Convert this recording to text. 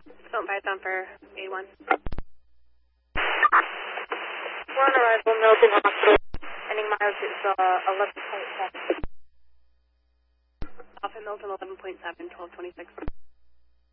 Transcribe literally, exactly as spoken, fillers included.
Don't five down for A one. We're on arrival, Milton Hospital. Ending miles is uh, eleven point seven. Off at Milton eleven point seven, twelve twenty-six.